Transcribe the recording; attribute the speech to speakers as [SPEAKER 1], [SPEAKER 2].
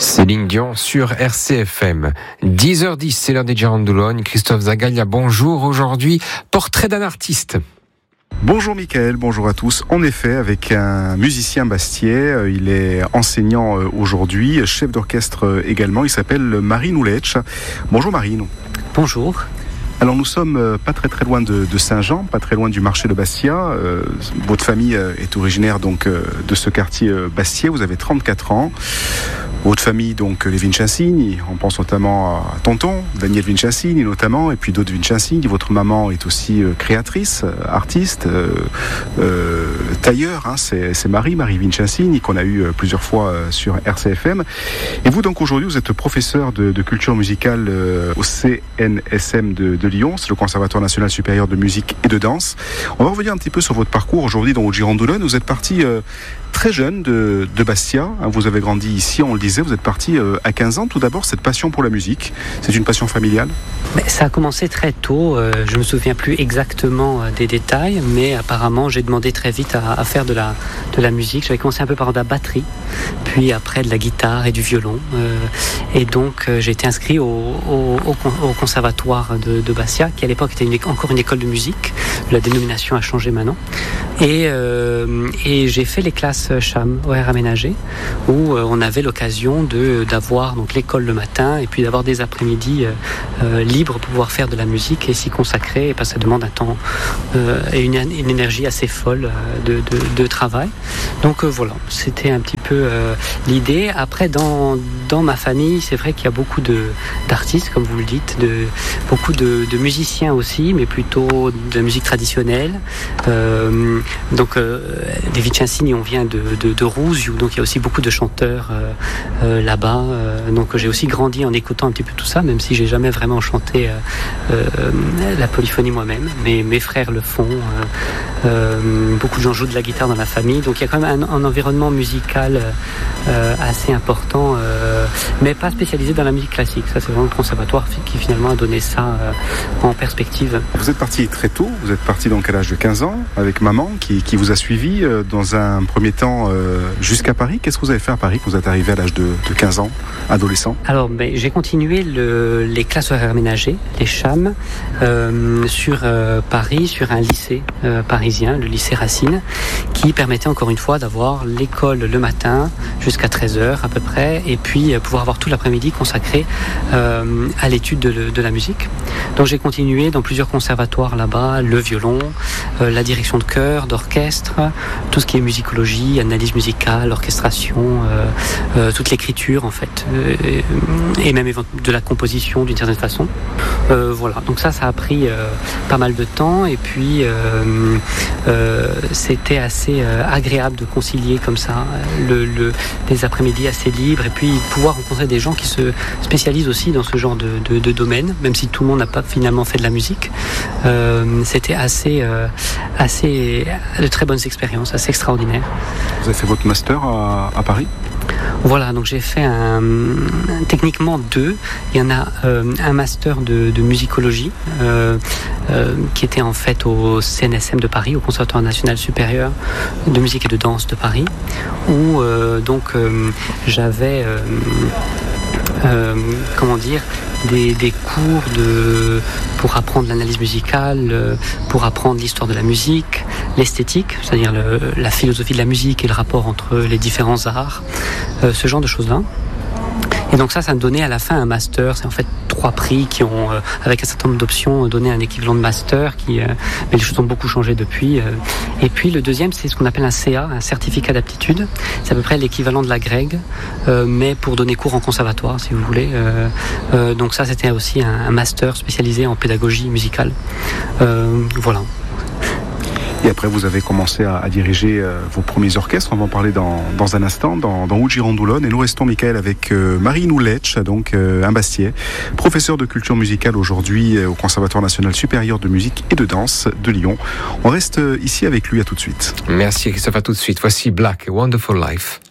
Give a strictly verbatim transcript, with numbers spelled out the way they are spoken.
[SPEAKER 1] Céline Dion sur R C F M. dix heures dix, c'est l'heure des Girandoulogne. Christophe Zagalia, bonjour. Aujourd'hui, portrait d'un artiste.
[SPEAKER 2] Bonjour Mickaël, bonjour à tous. En effet, avec un musicien bastiais, il est enseignant aujourd'hui, chef d'orchestre également, il s'appelle Marine Oulech. Bonjour Marine.
[SPEAKER 3] Bonjour.
[SPEAKER 2] Alors nous sommes pas très très loin de, de Saint-Jean, pas très loin du marché de Bastia. Euh, votre famille est originaire donc de ce quartier bastiais, vous avez trente-quatre ans. Votre famille, donc, les Vincenzini, on pense notamment à tonton, Daniel Vincenzini notamment, et puis d'autres Vincenzini. Votre maman est aussi euh, créatrice, euh, artiste, euh, euh, tailleur, hein, c'est, c'est Marie, Marie Vincenzini, qu'on a eu euh, plusieurs fois euh, sur R C F M. Et vous, donc, aujourd'hui, vous êtes professeur de, de culture musicale euh, au C N S M de, de Lyon, c'est le Conservatoire National Supérieur de Musique et de Danse. On va revenir un petit peu sur votre parcours aujourd'hui dans le Girandoulogne. Vous êtes parti euh, très jeune de, de Bastia, hein, vous avez grandi ici, on le disait. Vous êtes parti à quinze ans. Tout d'abord, cette passion pour la musique, c'est une passion familiale ?
[SPEAKER 3] Mais ça a commencé très tôt. Je ne me souviens plus exactement des détails, mais apparemment, j'ai demandé très vite à, à faire de la, de la musique. J'avais commencé un peu par de la batterie, puis après de la guitare et du violon. Et donc, j'ai été inscrit au, au, au conservatoire de, de Bastia, qui à l'époque était une, encore une école de musique. La dénomination a changé maintenant. Et, euh, et j'ai fait les classes Cham, horaires aménagés, où on avait l'occasion de, d'avoir donc l'école le matin et puis d'avoir des après-midi euh, euh, libres pour pouvoir faire de la musique et s'y consacrer. Et parce que ça demande un temps euh, et une, une énergie assez folle euh, de, de, de travail. Donc euh, voilà, c'était un petit peu euh, l'idée. Après, dans, dans ma famille, c'est vrai qu'il y a beaucoup de, d'artistes, comme vous le dites, de, beaucoup de, de musiciens aussi, mais plutôt de la musique traditionnelle. Euh, donc, euh, des Vincenzini, on vient de, de, de Rousiou, donc il y a aussi beaucoup de chanteurs euh, euh, là-bas. Euh, donc j'ai aussi grandi en écoutant un petit peu tout ça, même si j'ai jamais vraiment chanté euh, euh, la polyphonie moi-même. Mais mes frères le font. Euh, euh, beaucoup de gens jouent de la guitare dans la famille, donc il y a quand même un, un environnement musical euh, assez important, euh, mais pas spécialisé dans la musique classique. Ça, c'est vraiment le conservatoire qui finalement a donné ça euh, en perspective.
[SPEAKER 2] Vous êtes parti très tôt. Vous êtes parti donc à l'âge de quinze ans avec maman qui, qui vous a suivi euh, dans un premier temps euh, jusqu'à Paris. Qu'est-ce que vous avez fait à Paris quand vous êtes arrivé à l'âge de, de quinze ans, adolescent ?
[SPEAKER 3] Alors, ben, j'ai continué le, les classes horaires aménagées, les Cham, euh, sur euh, Paris, sur un lycée euh, parisien, le lycée Racine, qui permettait encore une fois d'avoir l'école le matin jusqu'à treize heures à peu près, et puis euh, pouvoir avoir tout l'après-midi consacré euh, à l'étude de, de la musique. Donc j'ai continué dans plusieurs conservatoires là-bas, le violon, euh, la direction de chœur, d'orchestre, tout ce qui est musicologie, analyse musicale, orchestration, euh, euh, toute l'écriture en fait, euh, et même de la composition d'une certaine façon. Euh, voilà, donc ça, ça a pris euh, pas mal de temps, et puis euh, euh, c'était assez euh, agréable de concilier comme ça le, le, les après-midi assez libres, et puis pouvoir rencontrer des gens qui se spécialisent aussi dans ce genre de, de, de domaine, même si tout le monde n'a pas finalement fait de la musique. Euh, c'était assez, euh, assez de très bonnes expériences, assez extraordinaires.
[SPEAKER 2] Vous avez fait votre master à, à Paris ?
[SPEAKER 3] Voilà, donc j'ai fait un, techniquement deux. Il y en a euh, un master de, de musicologie euh, euh, qui était en fait au C N S M de Paris, au Conservatoire National Supérieur de Musique et de Danse de Paris, où euh, donc euh, j'avais euh, euh, comment dire Des, des cours de, pour apprendre l'analyse musicale, euh, pour apprendre l'histoire de la musique, l'esthétique, c'est-à-dire le, la philosophie de la musique et le rapport entre les différents arts, euh, ce genre de choses-là. Et donc ça, ça me donnait à la fin un master. C'est en fait trois prix qui ont, euh, avec un certain nombre d'options, donné un équivalent de master. Qui, euh, mais les choses ont beaucoup changé depuis. Euh. Et puis le deuxième, c'est ce qu'on appelle un C A, un certificat d'aptitude. C'est à peu près l'équivalent de la Greg, euh, mais pour donner cours en conservatoire, si vous voulez. Euh, euh, donc ça, c'était aussi un, un master spécialisé en pédagogie musicale. Euh, voilà.
[SPEAKER 2] Et après, vous avez commencé à, à diriger euh, vos premiers orchestres. On va en parler dans, dans un instant, dans, dans Girandoulogne. Et nous restons, Mickaël, avec euh, Marine Oulech, donc euh, un Bastiais, professeur de culture musicale aujourd'hui euh, au Conservatoire National Supérieur de Musique et de Danse de Lyon. On reste euh, ici avec lui, à tout de suite.
[SPEAKER 1] Merci Christophe, à tout de suite. Voici Black, Wonderful Life.